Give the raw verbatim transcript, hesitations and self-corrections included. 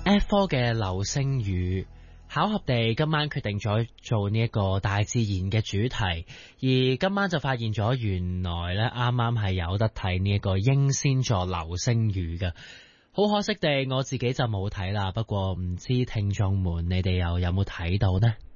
F 科嘅流星雨，巧合地今晚決定咗做呢一個大自然嘅主題，而今晚就發現咗原來咧啱啱係有得睇呢一個英仙座流星雨嘅。好可惜地我自己就冇睇啦，不過唔知聽眾們你哋又有冇睇到呢？